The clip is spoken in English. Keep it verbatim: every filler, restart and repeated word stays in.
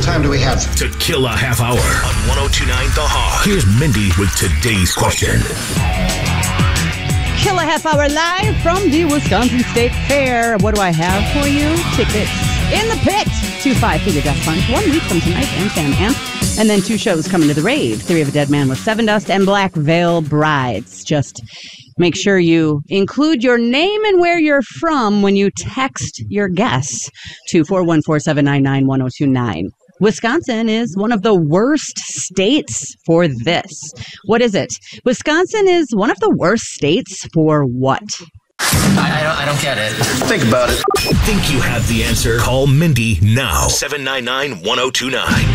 time do we have? To kill a half hour on one oh two point nine The Hog. Here's Mindy with today's question. Kill a half hour live from the Wisconsin State Fair. What do I have for you? Tickets in the pit. Two five-figure death punch. One week from tonight and Sam Amp. And then two shows coming to the rave. Theory of a Dead Man with Seven Dust and Black Veil Brides. Just make sure you include your name and where you're from when you text your guess to four one four, seven nine nine, one oh two nine. Wisconsin is one of the worst states for this. What is it? Wisconsin is one of the worst states for what? I, I, don't, I don't get it. Think about it. Think you have the answer? Call Mindy now. seven nine nine, one oh two nine.